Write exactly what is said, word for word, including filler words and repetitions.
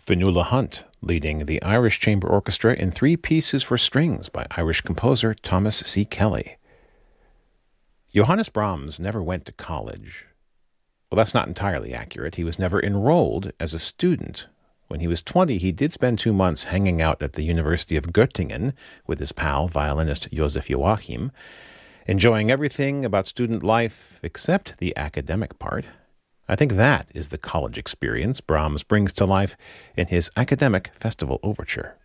Fionnuala Hunt, leading the Irish Chamber Orchestra in three pieces for strings by Irish composer Thomas C. Kelly. Johannes Brahms never went to college. Well, that's not entirely accurate. He was never enrolled as a student. When he was twenty, he did spend two months hanging out at the University of Göttingen with his pal, violinist Joseph Joachim, enjoying everything about student life except the academic part. I think that is the college experience Brahms brings to life in his Academic Festival Overture.